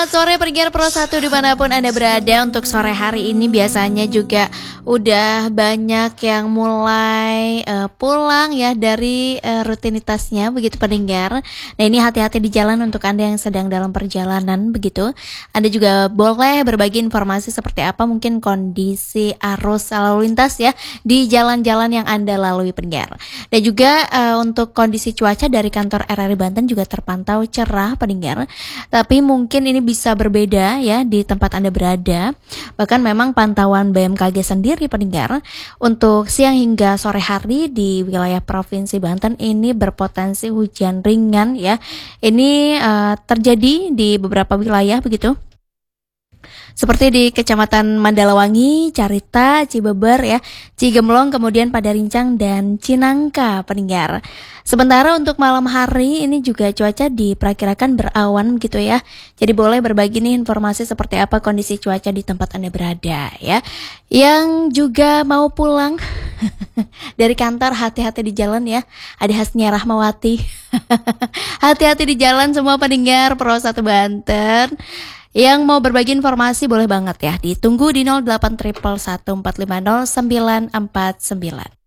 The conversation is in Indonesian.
Selamat sore pendengar Pro 1 dimanapun Anda berada. Untuk sore hari ini biasanya juga udah banyak yang mulai pulang ya dari rutinitasnya begitu pendengar. Nah ini hati-hati di jalan untuk Anda yang sedang dalam perjalanan begitu. Anda juga boleh berbagi informasi seperti apa mungkin kondisi arus lalu lintas ya di jalan-jalan yang Anda lalui pendengar. Dan juga untuk kondisi cuaca dari kantor RRI Banten juga terpantau cerah pendengar. Tapi mungkin ini bisa berbeda ya di tempat Anda berada. Bahkan memang pantauan BMKG sendiri pendengar untuk siang hingga sore hari di wilayah Provinsi Banten ini berpotensi hujan ringan ya. Ini terjadi di beberapa wilayah begitu. Seperti di Kecamatan Mandalawangi, Carita, Cibeber ya, Cigemblong, kemudian Padarincang dan Cinangka pendengar. Sementara untuk malam hari ini juga cuaca diperkirakan berawan gitu ya. Jadi boleh berbagi nih informasi seperti apa kondisi cuaca di tempat Anda berada ya. Yang juga mau pulang dari kantor hati-hati di jalan ya. Adik Hasnia Rahmawati. Hati-hati di jalan semua pendengar Pro 1 Banten. Yang mau berbagi informasi boleh banget ya. Ditunggu di 08 111 450 949.